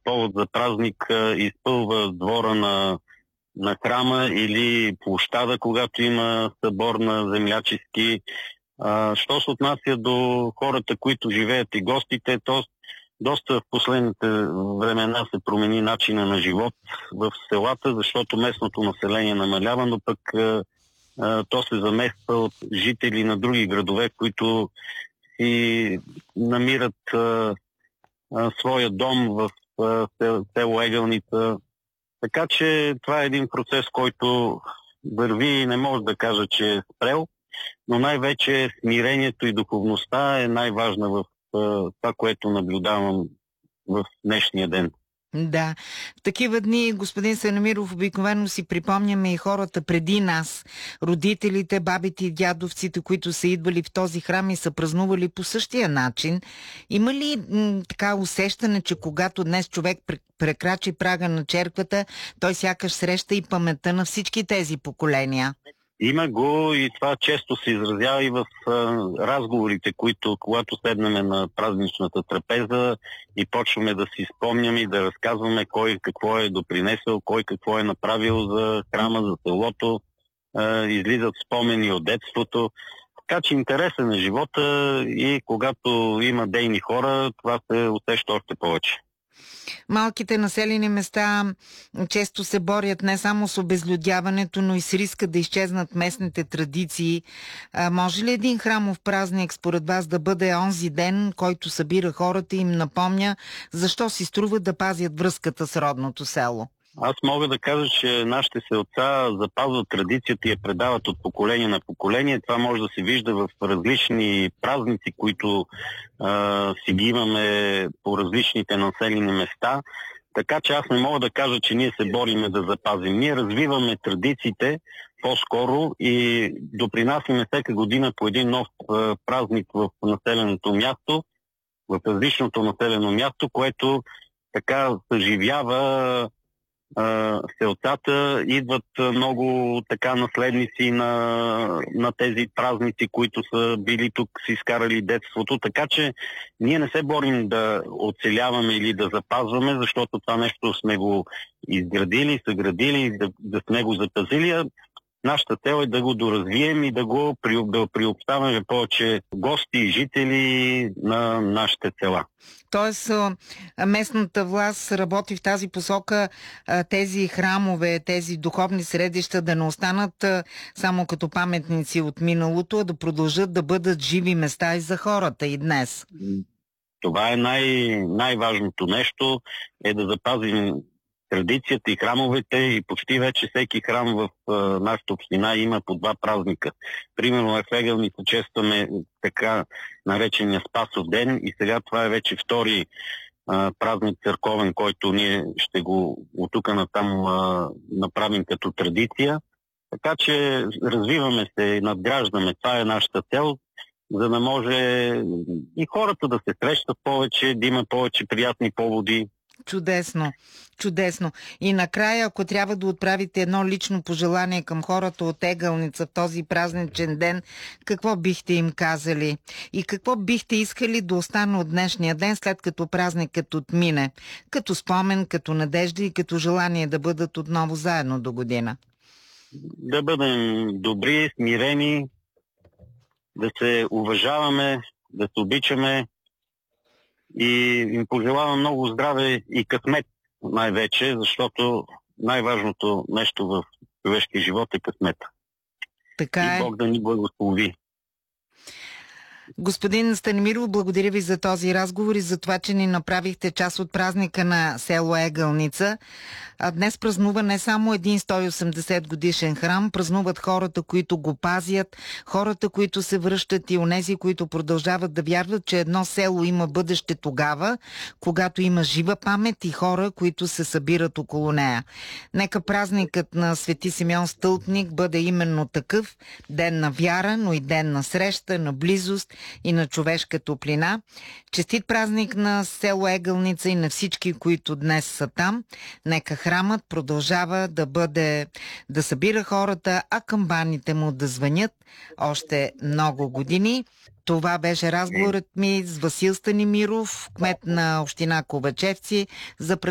повод за празник изпълва двора на храма или площада, когато има събор на землячески. Що се отнася до хората, които живеят и гостите, то доста в последните времена се промени начина на живот в селата, защото местното население намалява, но пък то се замества от жители на други градове, които си намират своя дом в село Егълница. Така че това е един процес, който върви и не може да кажа, че е спрел, но най-вече смирението и духовността е най-важна в това, което наблюдавам в днешния ден. Да, в такива дни, господин Станимиров, обикновено си припомняме и хората преди нас, родителите, бабите и дядовците, които са идвали в този храм и са празнували по същия начин. Има ли така усещане, че когато днес човек прекрачи прага на черквата, той сякаш среща и паметта на всички тези поколения? Има го и това често се изразява и в разговорите, които когато седнем на празничната трапеза и почваме да си спомняме и да разказваме кой какво е допринесъл, кой какво е направил за храма, за селото, излизат спомени от детството. Така че интересът на живота и когато има дейни хора, това се усеща още повече. Малките населени места често се борят не само с обезлюдяването, но и с риска да изчезнат местните традиции. Може ли един храмов празник според вас да бъде онзи ден, който събира хората и им напомня защо си струва да пазят връзката с родното село? Аз мога да кажа, че нашите селца запазват традицията и я предават от поколение на поколение. Това може да се вижда в различни празници, които си ги имаме по различните населени места. Така че аз не мога да кажа, че ние се бориме да запазим. Ние развиваме традициите по-скоро и допринасяме всяка година по един нов празник в населеното място, в различното населено място, което така съживява селцата. Идват много така наследници на тези празници, които са били тук, си изкарали детството, така че ние не се борим да оцеляваме или да запазваме, защото това нещо сме го изградили, съградили, да сме го запазили, а нашата цел е да го доразвием и да приобщаваме повече гости и жители на нашите села. Тоест, местната власт работи в тази посока тези храмове, тези духовни средища да не останат само като паметници от миналото, а да продължат да бъдат живи места и за хората и днес. Това е най-важното нещо, е да запазим традицията и храмовете, и почти вече всеки храм в нашата община има по 2 празника. Примерно в Егълница честваме така наречения Спасов ден и сега това е вече втори празник църковен, който ние ще го от тук натам направим като традиция. Така че развиваме се, надграждаме. Това е нашата цел, за да може и хората да се срещат повече, да има повече приятни поводи. Чудесно, чудесно. И накрая, ако трябва да отправите едно лично пожелание към хората от Егълница в този празничен ден, какво бихте им казали? И какво бихте искали да остане от днешния ден, след като празникът отмине? Като спомен, като надежда и като желание да бъдат отново заедно до година? Да бъдем добри, смирени, да се уважаваме, да се обичаме, и им пожелавам много здраве и късмет най-вече, защото най-важното нещо в човешкия живот е късмета. Така е. И Бог да ни благослови. Господин Станимиров, благодаря ви за този разговор и за това, че ни направихте част от празника на село Егълница. А днес празнува не само един 180 годишен храм, празнуват хората, които го пазят, хората, които се връщат и онези, които продължават да вярват, че едно село има бъдеще тогава, когато има жива памет и хора, които се събират около нея. Нека празникът на Свети Симеон Стълпник бъде именно такъв, ден на вяра, но и ден на среща, на близост и на човешка топлина. Честит празник на село Егълница и на всички, които днес са там. Нека храмът продължава да събира хората, а камбаните му да звънят още много години. Това беше разговорът ми с Васил Станимиров, кмет на община Ковачевци, за